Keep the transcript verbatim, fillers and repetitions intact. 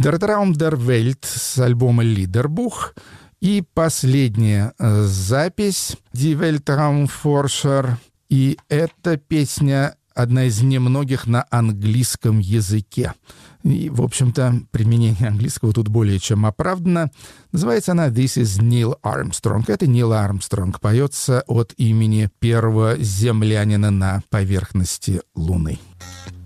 Der Traum der Welt с альбома Liederbuch. И последняя э, запись Die Weltraumforscher. И эта песня одна из немногих на английском языке. И, в общем-то, применение английского тут более чем оправдано. Называется она «This is Neil Armstrong». Это Нил Армстронг. Поется от имени первого землянина на поверхности Луны.